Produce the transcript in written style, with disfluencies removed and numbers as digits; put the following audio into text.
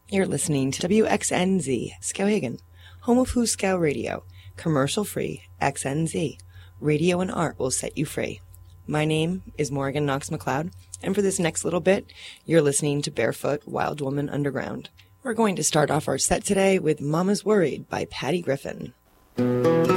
You're listening to WXNZ, Skowhegan, home of Who's Scow Radio, commercial-free XNZ. Radio and art will set you free. My name is Morgan Knox McLeod, and for this next little bit, you're listening to Barefoot Wild Woman Underground. We're going to start off our set today with Mama's Worried by Patty Griffin.